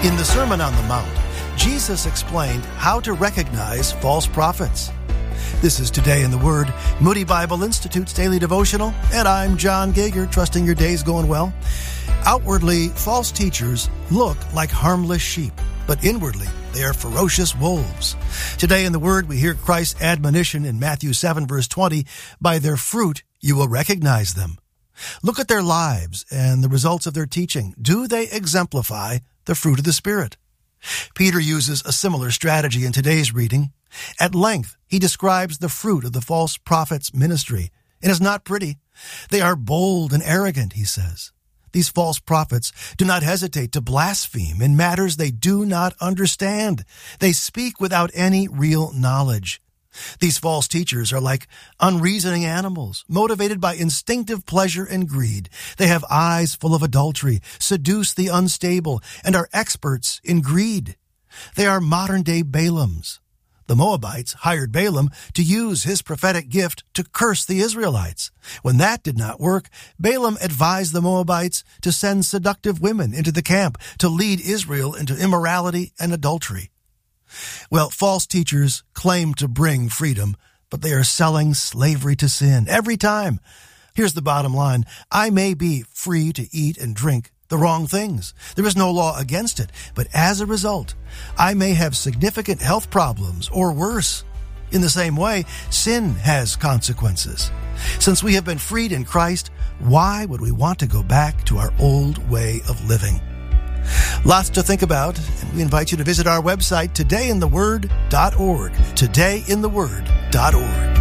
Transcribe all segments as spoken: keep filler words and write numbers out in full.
In the Sermon on the Mount, Jesus explained how to recognize false prophets. This is Today in the Word, Moody Bible Institute's daily devotional, and I'm John Gager, trusting your day's going well. Outwardly, false teachers look like harmless sheep, but inwardly, they are ferocious wolves. Today in the Word, we hear Christ's admonition in Matthew seven, verse twenty, "By their fruit you will recognize them." Look at their lives and the results of their teaching. Do they exemplify the fruit of the Spirit? Peter uses a similar strategy in today's reading. At length, he describes the fruit of the false prophet's ministry. It is not pretty. They are bold and arrogant, he says. These false prophets do not hesitate to blaspheme in matters they do not understand. They speak without any real knowledge. These false teachers are like unreasoning animals, motivated by instinctive pleasure and greed. They have eyes full of adultery, seduce the unstable, and are experts in greed. They are modern-day Balaams. The Moabites hired Balaam to use his prophetic gift to curse the Israelites. When that did not work, Balaam advised the Moabites to send seductive women into the camp to lead Israel into immorality and adultery. Well, false teachers claim to bring freedom, but they are selling slavery to sin every time. Here's the bottom line. I may be free to eat and drink the wrong things. There is no law against it, but as a result, I may have significant health problems or worse. In the same way, sin has consequences. Since we have been freed in Christ, why would we want to go back to our old way of living? Lots to think about, and we invite you to visit our website, today in the word dot org. today in the word dot org.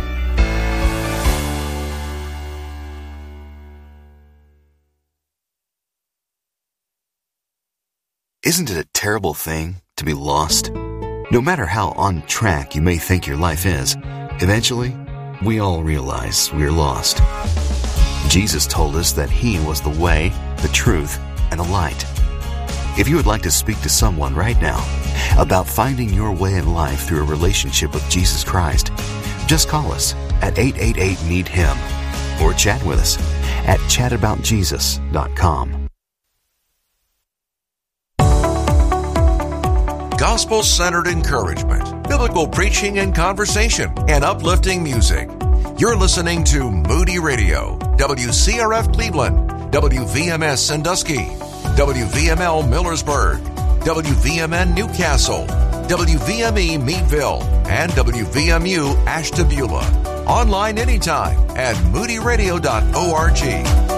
Isn't it a terrible thing to be lost? No matter how on track you may think your life is, eventually, we all realize we're lost. Jesus told us that He was the way, the truth, and the light. If you would like to speak to someone right now about finding your way in life through a relationship with Jesus Christ, just call us at eight eight eight, need him or chat with us at chat about jesus dot com. Gospel-centered encouragement, biblical preaching and conversation, and uplifting music. You're listening to Moody Radio, W C R F Cleveland, W V M S Sandusky, W V M L Millersburg, W V M N Newcastle, W V M E Meadville, and W V M U Ashtabula. Online anytime at moody radio dot org.